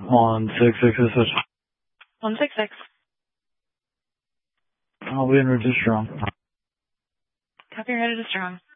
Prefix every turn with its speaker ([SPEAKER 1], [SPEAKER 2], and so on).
[SPEAKER 1] 166 is this?
[SPEAKER 2] 166.
[SPEAKER 1] I'll be in ready to strong.
[SPEAKER 2] Copy, ready to strong.